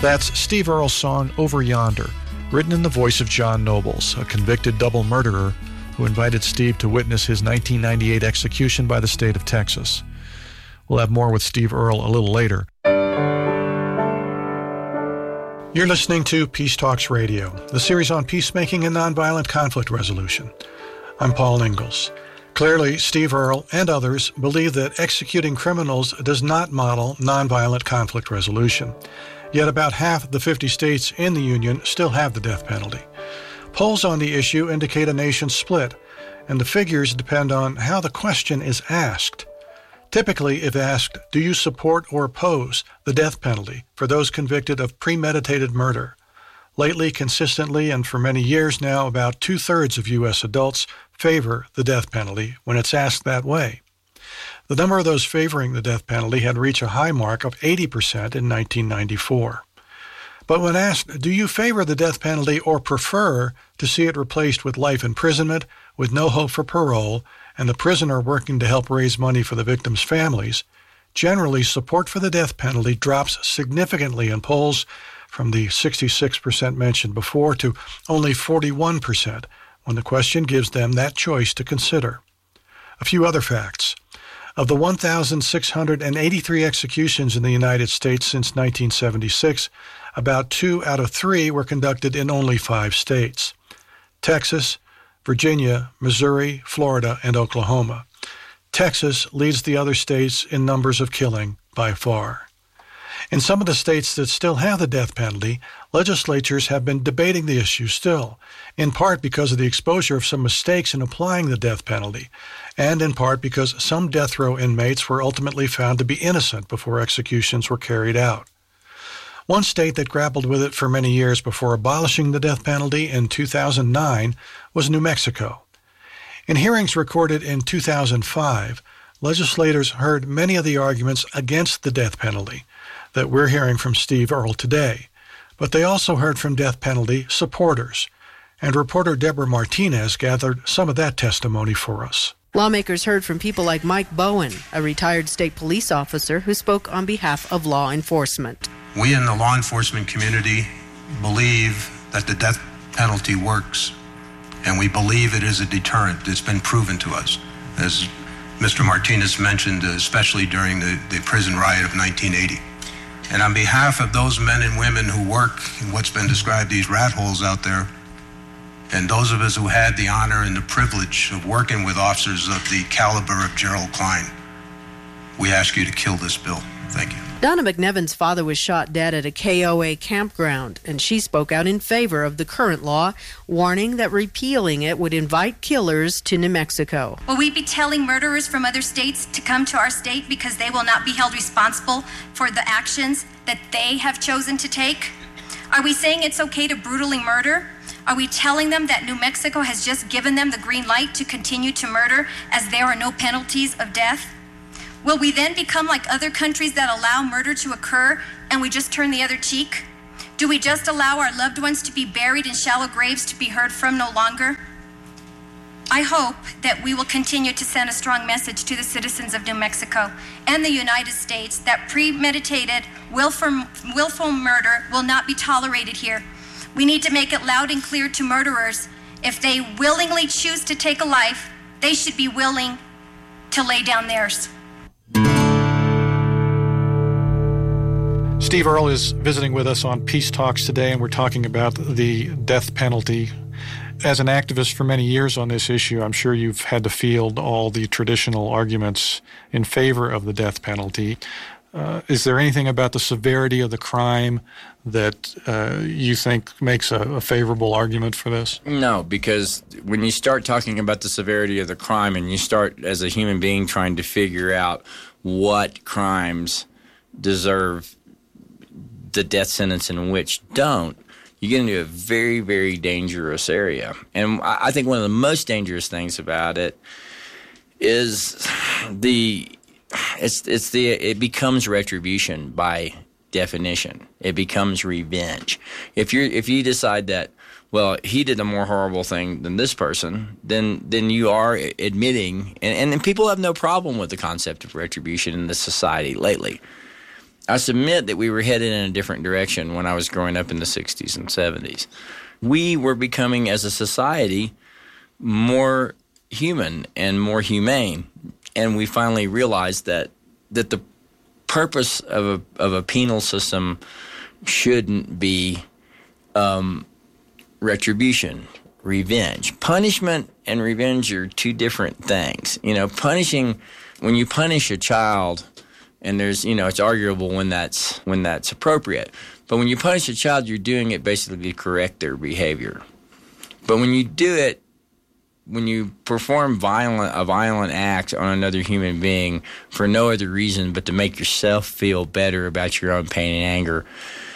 That's Steve Earle's song Over Yonder, written in the voice of John Nobles, a convicted double murderer who invited Steve to witness his 1998 execution by the state of Texas. We'll have more with Steve Earle a little later. You're listening to Peace Talks Radio, the series on peacemaking and nonviolent conflict resolution. I'm Paul Ingalls. Clearly, Steve Earle and others believe that executing criminals does not model nonviolent conflict resolution. Yet about half of the 50 states in the Union still have the death penalty. Polls on the issue indicate a nation split, and the figures depend on how the question is asked. Typically, if asked, do you support or oppose the death penalty for those convicted of premeditated murder? Lately, consistently, and for many years now, about 2/3 of U.S. adults favor the death penalty when it's asked that way. The number of those favoring the death penalty had reached a high mark of 80% in 1994. But when asked, do you favor the death penalty or prefer to see it replaced with life imprisonment with no hope for parole and the prisoner working to help raise money for the victims' families, generally support for the death penalty drops significantly in polls from the 66% mentioned before to only 41% when the question gives them that choice to consider. A few other facts. Of the 1,683 executions in the United States since 1976, about 2 out of 3 were conducted in only 5 states: Texas, Virginia, Missouri, Florida, and Oklahoma. Texas leads the other states in numbers of killing by far. In some of the states that still have the death penalty, legislatures have been debating the issue still, in part because of the exposure of some mistakes in applying the death penalty, and in part because some death row inmates were ultimately found to be innocent before executions were carried out. One state that grappled with it for many years before abolishing the death penalty in 2009 was New Mexico. In hearings recorded in 2005, legislators heard many of the arguments against the death penalty that we're hearing from Steve Earle today, but they also heard from death penalty supporters, and reporter Deborah Martinez gathered some of that testimony for us. Lawmakers heard from people like Mike Bowen, a retired state police officer who spoke on behalf of law enforcement. We in the law enforcement community believe that the death penalty works, and we believe it is a deterrent. It's been proven to us, as Mr. Martinez mentioned, especially during the prison riot of 1980. And on behalf of those men and women who work in what's been described these rat holes out there, and those of us who had the honor and the privilege of working with officers of the caliber of Gerald Klein, we ask you to kill this bill. Thank you. Donna McNevins' father was shot dead at a KOA campground, and she spoke out in favor of the current law, warning that repealing it would invite killers to New Mexico. Will we be telling murderers from other states to come to our state because they will not be held responsible for the actions that they have chosen to take? Are we saying it's okay to brutally murder? Are we telling them that New Mexico has just given them the green light to continue to murder as there are no penalties of death? Will we then become like other countries that allow murder to occur and we just turn the other cheek? Do we just allow our loved ones to be buried in shallow graves to be heard from no longer? I hope that we will continue to send a strong message to the citizens of New Mexico and the United States that premeditated, willful murder will not be tolerated here. We need to make it loud and clear to murderers, if they willingly choose to take a life, they should be willing to lay down theirs. Steve Earle is visiting with us on Peace Talks today, and we're talking about the death penalty. As an activist for many years on this issue, I'm sure you've had to field all the traditional arguments in favor of the death penalty. Is there anything about the severity of the crime that you think makes a favorable argument for this? No, because when you start talking about the severity of the crime and you start as a human being trying to figure out what crimes deserve the death sentence and which don't, you get into a very, very dangerous area. And I think one of the most dangerous things about it is it becomes retribution by definition. It becomes revenge. If you decide that, well, he did a more horrible thing than this person, then you are admitting, and people have no problem with the concept of retribution in this society lately. I submit that we were headed in a different direction when I was growing up in the 60s and 70s. We were becoming, as a society, more human and more humane. And we finally realized that the purpose of a penal system shouldn't be retribution, revenge. Punishment and revenge are two different things. When you punish a child, and there's, it's arguable when that's appropriate. But when you punish a child, you're doing it basically to correct their behavior. But when you do it, when you perform a violent act on another human being for no other reason but to make yourself feel better about your own pain and anger,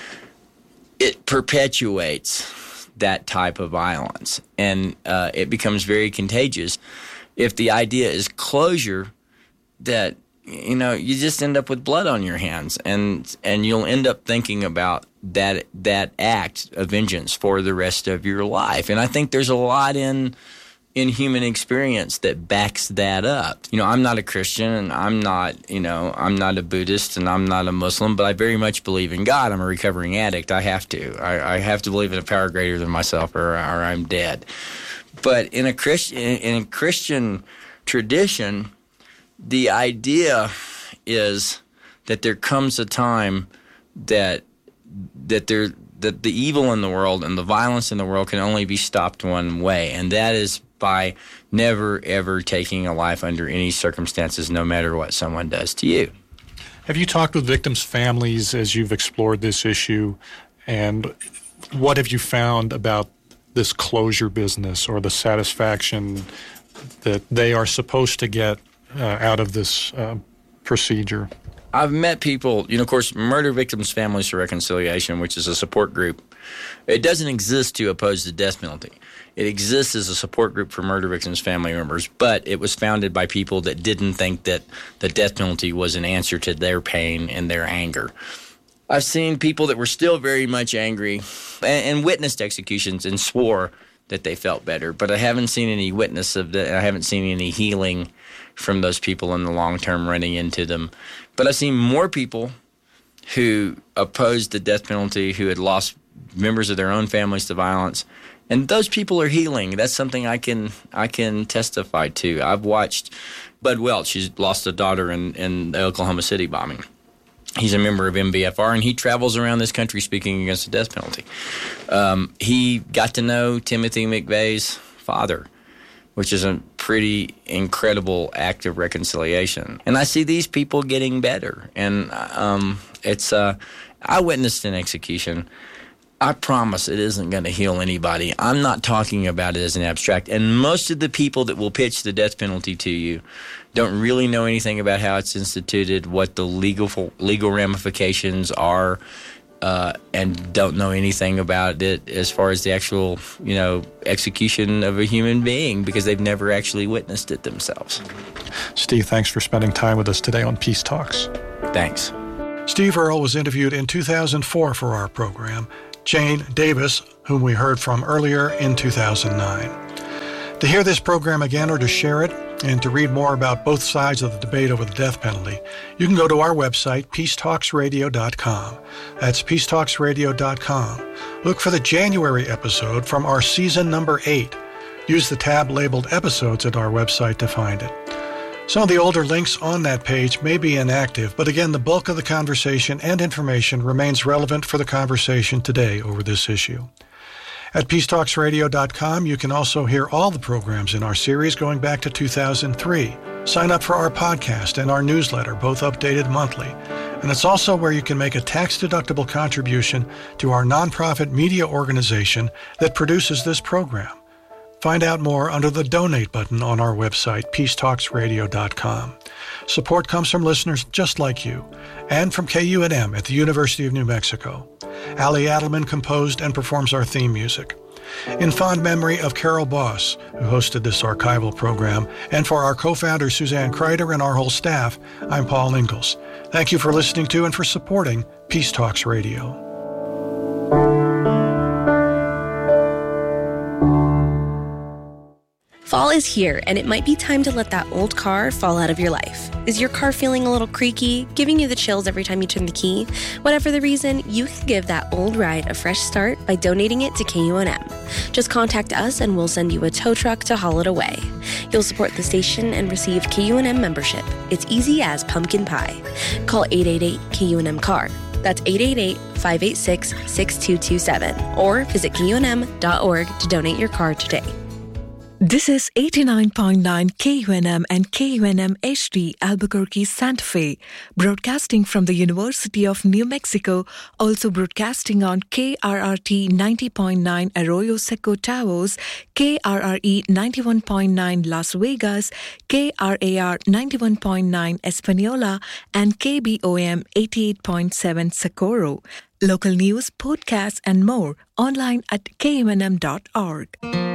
it perpetuates that type of violence, and it becomes very contagious. If the idea is closure, that you just end up with blood on your hands, and you'll end up thinking about that act of vengeance for the rest of your life. And I think there's a lot in human experience that backs that up. I'm not a Christian, and I'm not a Buddhist, and I'm not a Muslim, but I very much believe in God. I'm a recovering addict. I have to. I have to believe in a power greater than myself, or I'm dead. But in a Christian tradition, the idea is that there comes a time that the evil in the world and the violence in the world can only be stopped one way, and that is by never, ever taking a life under any circumstances, no matter what someone does to you. Have you talked with victims' families as you've explored this issue, and what have you found about this closure business, or the satisfaction that they are supposed to get out of this procedure? I've met people, of course, Murder Victims Families for Reconciliation, which is a support group. It doesn't exist to oppose the death penalty. It exists as a support group for murder victims' family members, but it was founded by people that didn't think that the death penalty was an answer to their pain and their anger. I've seen people that were still very much angry and witnessed executions and swore that they felt better, but I haven't seen any witness of that. I haven't seen any healing from those people in the long term running into them. But I've seen more people who opposed the death penalty, who had lost members of their own families to violence, and those people are healing. That's something I can testify to. I've watched Bud Welch. He's lost a daughter in the Oklahoma City bombing. He's a member of MBFR, and he travels around this country speaking against the death penalty. He got to know Timothy McVeigh's father, which is a pretty incredible act of reconciliation. And I see these people getting better. And I witnessed an execution. I promise it isn't going to heal anybody. I'm not talking about it as an abstract. And most of the people that will pitch the death penalty to you don't really know anything about how it's instituted, what the legal ramifications are, and don't know anything about it as far as the actual, execution of a human being, because they've never actually witnessed it themselves. Steve, thanks for spending time with us today on Peace Talks. Thanks. Steve Earle was interviewed in 2004 for our program. Jane Davis, whom we heard from earlier, in 2009. To hear this program again, or to share it, and to read more about both sides of the debate over the death penalty, you can go to our website, peacetalksradio.com. That's peacetalksradio.com. Look for the January episode from our season number 8. Use the tab labeled Episodes at our website to find it. Some of the older links on that page may be inactive, but again, the bulk of the conversation and information remains relevant for the conversation today over this issue. At peacetalksradio.com, you can also hear all the programs in our series going back to 2003. Sign up for our podcast and our newsletter, both updated monthly. And it's also where you can make a tax-deductible contribution to our nonprofit media organization that produces this program. Find out more under the Donate button on our website, peacetalksradio.com. Support comes from listeners just like you, and from KUNM at the University of New Mexico. Ali Adelman composed and performs our theme music. In fond memory of Carol Boss, who hosted this archival program, and for our co-founder Suzanne Kreider and our whole staff, I'm Paul Ingalls. Thank you for listening to and for supporting Peace Talks Radio. Fall Fall is here, and it might be time to let that old car fall out of your life. Is your car feeling a little creaky, giving you the chills every time you turn the key? Whatever the reason, you can give that old ride a fresh start by donating it to KUNM. Just contact us and we'll send you a tow truck to haul it away. You'll support the station and receive KUNM membership. It's easy as pumpkin pie. Call 888-KUNM-CAR. That's 888-586-6227. Or visit KUNM.org to donate your car today. This is 89.9 KUNM and KUNM HD Albuquerque, Santa Fe, broadcasting from the University of New Mexico, also broadcasting on KRRT 90.9 Arroyo Seco Taos, KRRE 91.9 Las Vegas, KRAR 91.9 Espanola, and KBOM 88.7 Socorro. Local news, podcasts, and more online at KUNM.org.